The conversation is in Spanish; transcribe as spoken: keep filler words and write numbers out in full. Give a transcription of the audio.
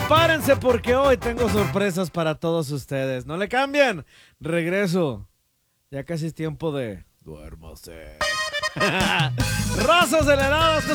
Prepárense porque hoy tengo sorpresas para todos ustedes. No le cambien. Regreso. Ya casi es tiempo de... Duérmase. Raza acelerada, esto